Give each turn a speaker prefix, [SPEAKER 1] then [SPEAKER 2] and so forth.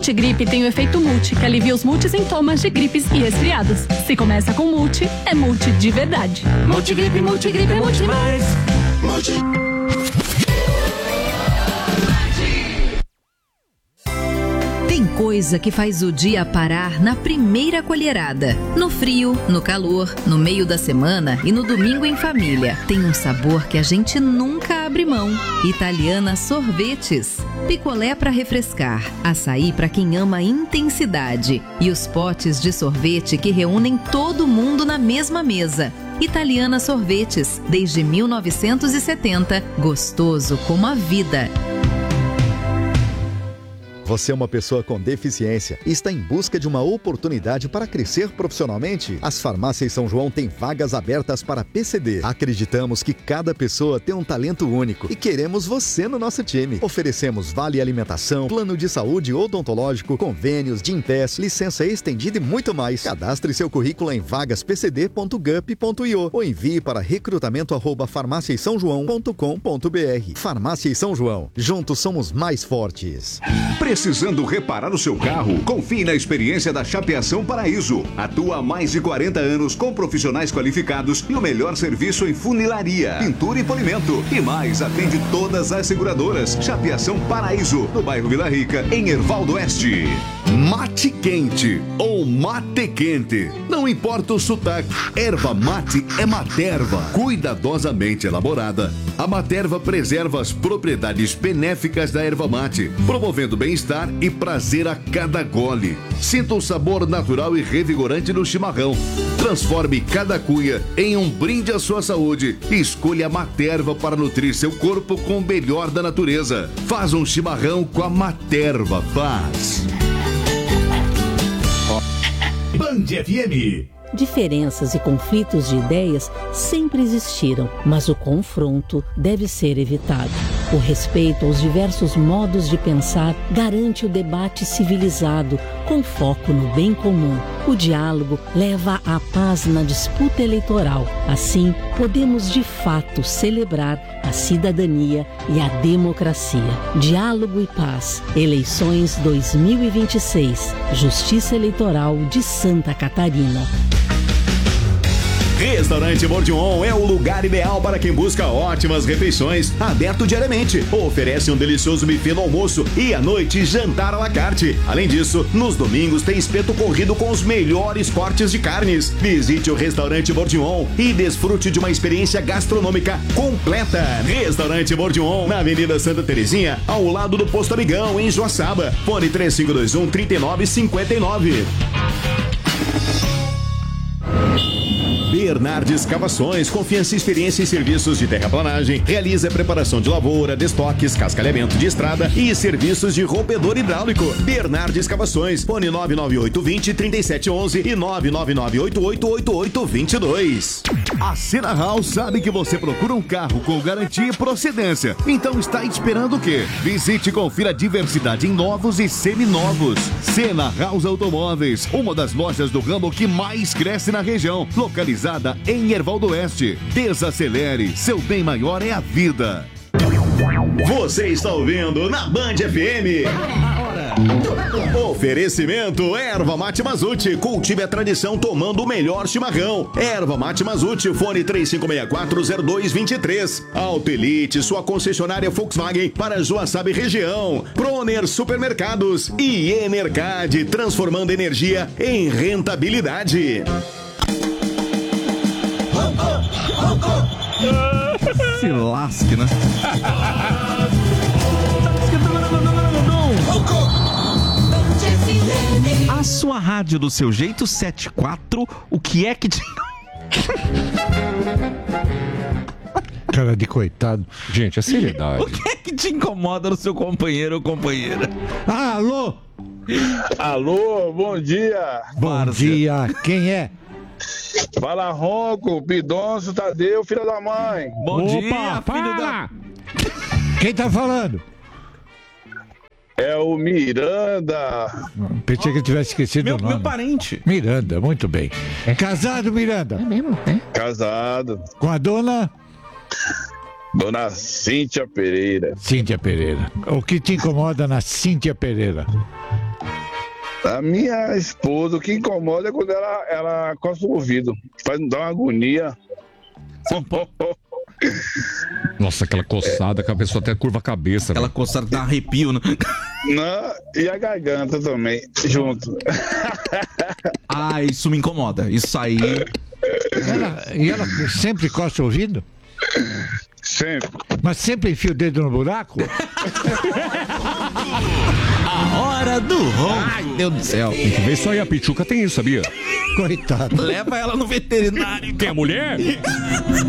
[SPEAKER 1] Multigripe tem o efeito multi, que alivia os multissintomas de gripes e resfriados. Se começa com multi, é multi de verdade.
[SPEAKER 2] Multigripe, multigripe, multi mais. Multi.
[SPEAKER 3] Tem coisa que faz o dia parar na primeira colherada. No frio, no calor, no meio da semana e no domingo em família. Tem um sabor que a gente nunca abre mão. Italiana Sorvetes. Picolé para refrescar, açaí para quem ama intensidade e os potes de sorvete que reúnem todo mundo na mesma mesa. Italiana Sorvetes, desde 1970, gostoso como a vida.
[SPEAKER 4] Você é uma pessoa com deficiência e está em busca de uma oportunidade para crescer profissionalmente? As Farmácias São João têm vagas abertas para PCD. Acreditamos que cada pessoa tem um talento único e queremos você no nosso time. Oferecemos vale alimentação, plano de saúde odontológico, convênios, Gympass, licença estendida e muito mais. Cadastre seu currículo em vagaspcd.gup.io ou envie para recrutamento@farmaciassaojoão.com.br. Farmácias São João. Juntos somos mais fortes.
[SPEAKER 5] Precisando reparar o seu carro? Confie na experiência da Chapeação Paraíso. Atua há mais de 40 anos com profissionais qualificados e o melhor serviço em funilaria, pintura e polimento. E mais, atende todas as seguradoras. Chapeação Paraíso, no bairro Vila Rica, em Herval do Oeste. Mate quente ou mate quente. Não importa o sotaque, erva mate é Materva. Cuidadosamente elaborada, a Materva preserva as propriedades benéficas da erva mate, promovendo bem-estar e prazer a cada gole. Sinta o sabor natural e revigorante do chimarrão. Transforme cada cuia em um brinde à sua saúde e escolha a Materva para nutrir seu corpo com o melhor da natureza. Faz um chimarrão com a Materva, faz.
[SPEAKER 6] Band FM.
[SPEAKER 7] Diferenças e conflitos de ideias sempre existiram, mas o confronto deve ser evitado. O respeito aos diversos modos de pensar garante o debate civilizado, com foco no bem comum. O diálogo leva à paz na disputa eleitoral. Assim, podemos de fato celebrar a cidadania e a democracia. Diálogo e paz. Eleições 2026. Justiça Eleitoral de Santa Catarina.
[SPEAKER 8] Restaurante Bourguignon é o lugar ideal para quem busca ótimas refeições, aberto diariamente. Oferece um delicioso buffet no almoço e à noite jantar à la carte. Além disso, nos domingos tem espeto corrido com os melhores cortes de carnes. Visite o Restaurante Bourguignon e desfrute de uma experiência gastronômica completa. Restaurante Bourguignon, na Avenida Santa Terezinha, ao lado do Posto Amigão, em Joaçaba. Fone 3521-3959. Bernardes Escavações, confiança e experiência em serviços de terraplanagem. Realiza a preparação de lavoura, destoques, cascalhamento de estrada e serviços de rompedor hidráulico. Bernardes Escavações, fone 99820-3711 e 999888822.
[SPEAKER 5] A Sena House sabe que você procura um carro com garantia e procedência. Então está esperando o quê? Visite e confira a diversidade em novos e seminovos. Sena House Automóveis, uma das lojas do ramo que mais cresce na região. Localizada em Herval do Oeste. Desacelere, seu bem maior é a vida.
[SPEAKER 8] Você está ouvindo na Band FM. Oferecimento Erva Mate Mazute. Cultive a tradição tomando o melhor chimarrão. Erva Mate Mazute, fone 35640223. Auto Elite, sua concessionária Volkswagen para Joaçaba e região. Proner Supermercados e Enercad, transformando energia em rentabilidade.
[SPEAKER 9] Se lasque, né? A sua rádio do seu jeito 74, o que é que te...
[SPEAKER 10] Cara de coitado. Gente, é seriedade.
[SPEAKER 9] O que é que te incomoda no seu companheiro ou companheira?
[SPEAKER 10] Alô?
[SPEAKER 11] Alô, bom dia.
[SPEAKER 10] Bom dia, quem é?
[SPEAKER 11] Fala Ronco, Pidoncio, Tadeu, filho da mãe.
[SPEAKER 9] Bom dia, filho da...
[SPEAKER 10] Quem tá falando?
[SPEAKER 11] É o Miranda.
[SPEAKER 10] Pensei que eu tivesse esquecido o nome.
[SPEAKER 9] Meu parente.
[SPEAKER 10] Miranda, muito bem. Casado, Miranda?
[SPEAKER 9] É mesmo, é?
[SPEAKER 11] Casado.
[SPEAKER 10] Com a dona?
[SPEAKER 11] Dona Cíntia Pereira.
[SPEAKER 10] Cíntia Pereira. O que te incomoda na Cíntia Pereira?
[SPEAKER 11] A minha esposa, o que incomoda é quando ela coça o ouvido. Faz me dar uma agonia.
[SPEAKER 12] Nossa, aquela coçada que a pessoa até curva a cabeça.
[SPEAKER 9] Aquela coçada que dá arrepio, né?
[SPEAKER 11] Não, e a garganta também, junto.
[SPEAKER 9] Ah, isso me incomoda. Isso aí.
[SPEAKER 10] Ela sempre coça o ouvido?
[SPEAKER 11] Sempre.
[SPEAKER 10] Mas sempre enfia o dedo no buraco?
[SPEAKER 9] A hora do ronco. Ai, Deus do céu.
[SPEAKER 12] Tem que ver isso aí, a Pichuca tem isso, sabia?
[SPEAKER 10] Coitado.
[SPEAKER 9] Leva ela no veterinário.
[SPEAKER 12] Quem é mulher?